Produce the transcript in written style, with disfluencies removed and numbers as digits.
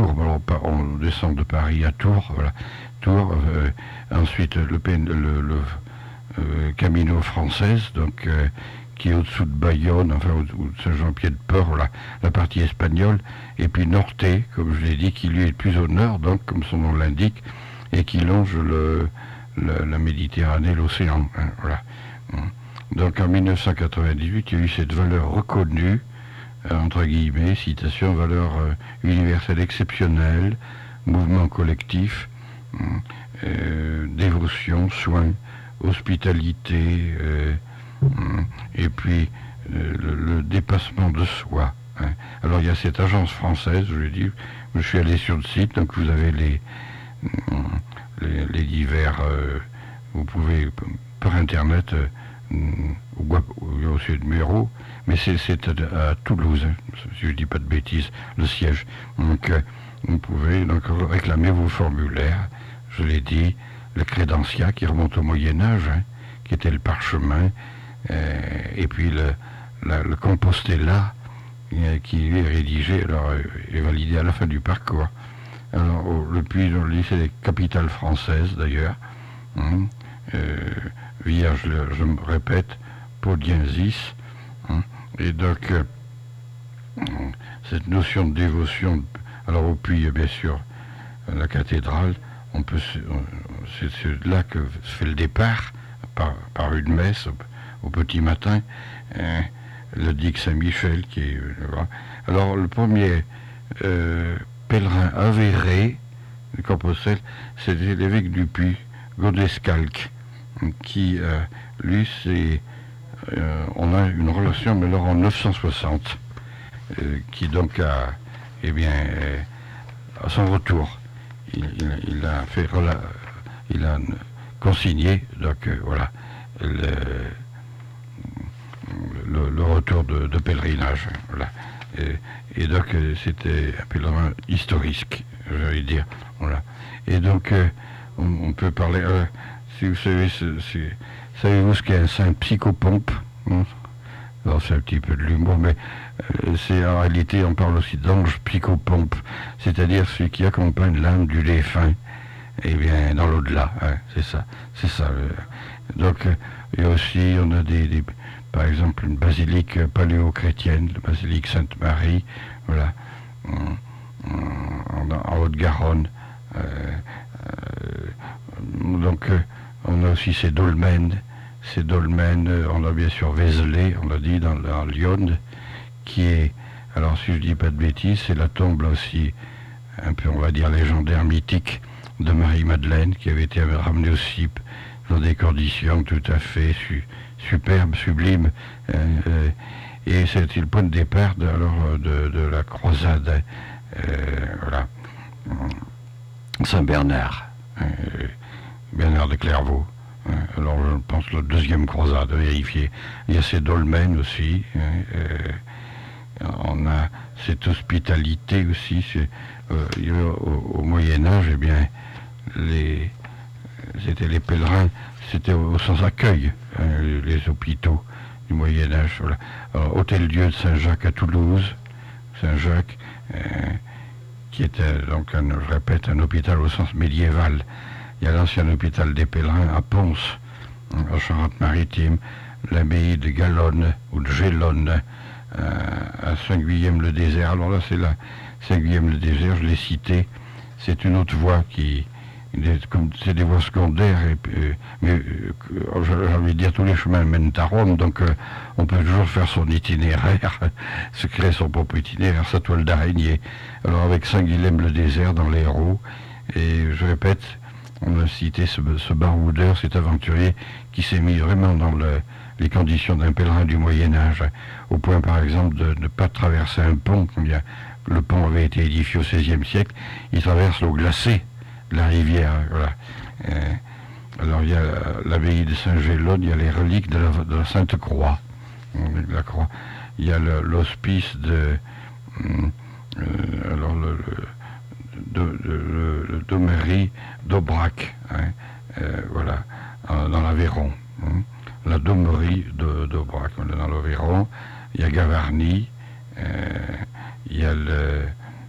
Tours. Alors, on descend de Paris à Tours, voilà. Tours, ensuite le Camino française, donc qui est au-dessous de Bayonne, enfin au de Saint-Jean-Pied-de-Port, la partie espagnole, et puis Norté, comme je l'ai dit, qui lui est plus au nord, donc comme son nom l'indique, et qui longe la Méditerranée, l'océan. Hein, voilà. Donc en 1998, il y a eu cette valeur reconnue, entre guillemets, citation, valeur universelle exceptionnelle, mouvement collectif, dévotion, soin, hospitalité, et puis le dépassement de soi. Hein. Alors il y a cette agence française, je l'ai dit, je suis allé sur le site, donc vous avez les divers, vous pouvez par internet, il y a aussi le numéro, mais c'est à Toulouse, hein, si je ne dis pas de bêtises, le siège. Donc vous pouvez donc réclamer vos formulaires, je l'ai dit, le crédentia qui remonte au Moyen-Âge, hein, qui était le parchemin, et puis le compostella qui est rédigé, alors est validé à la fin du parcours. Alors puis dans le lycée des capitales françaises d'ailleurs, hein, via, je me répète, Podiensis, hein, et donc cette notion de dévotion, alors au puits bien sûr la cathédrale, c'est là que se fait le départ par une messe au petit matin, le Digue Saint-Michel qui est alors le premier pèlerin avéré de Compostelle, c'était l'évêque du Puy, Godescalc, qui lui on a une relation, mais alors en 960, qui donc a, eh bien, à son retour, il a consigné, donc voilà, le retour de pèlerinage, voilà. Et donc c'était un pèlerin historique, j'allais dire, voilà. Et donc on peut parler, si vous savez, savez-vous ce qu'est un saint psychopompe? Alors c'est un petit peu de l'humour, mais c'est en réalité, on parle aussi d'ange psychopompe, c'est-à-dire celui qui accompagne l'âme du défunt, et bien dans l'au-delà, hein, c'est ça. Donc et aussi on a par exemple une basilique paléo-chrétienne, la basilique Sainte-Marie, voilà, en Haute-Garonne. Donc on a aussi ces dolmens, on a bien sûr Vézelay, on l'a dit, dans Lyon, qui est, alors si je dis pas de bêtises, c'est la tombe aussi, un peu on va dire légendaire, mythique, de Marie-Madeleine, qui avait été ramenée aussi dans des conditions tout à fait superbes, sublimes, et c'était le point de départ de la croisade, voilà, Saint-Bernard, Bernard de Clairvaux. Alors je pense la deuxième croisade, à vérifier. Il y a ces dolmens aussi, on a cette hospitalité aussi, au Moyen-Âge, eh bien, c'était les pèlerins, c'était au sans-accueil, hein, les hôpitaux du Moyen-Âge. Voilà. Hôtel-Dieu de Saint-Jacques à Toulouse, Saint-Jacques, qui était donc, je répète, un hôpital au sens médiéval. Il y a l'ancien hôpital des pèlerins à Pons, en Charente-Maritime, l'abbaye de Galonne ou de Gélonne, à Saint-Guillaume-le-Désert. Alors là, c'est là, Saint-Guillaume-le-Désert, je l'ai cité, c'est une autre voie qui... C'est des voies secondaires, mais j'ai envie de dire tous les chemins mènent à Rome, donc on peut toujours faire son itinéraire, se créer son propre itinéraire, sa toile d'araignée. Alors avec Saint-Guilhem-le-Désert dans l'Hérault, et je répète, on a cité ce baroudeur, cet aventurier qui s'est mis vraiment dans les conditions d'un pèlerin du Moyen-Âge, au point par exemple de ne pas traverser un pont. Le pont avait été édifié au XVIe siècle, il traverse l'eau glacée de la rivière, voilà. Alors il y a l'abbaye de Saint-Gélone, il y a les reliques de la Sainte Croix, la croix. Il y a l'hospice de alors le Domery d'Aubrac, hein, voilà, dans l'Aveyron, hein, la Domery d'Aubrac, dans l'Aveyron. Il y a Gavarnie, il y a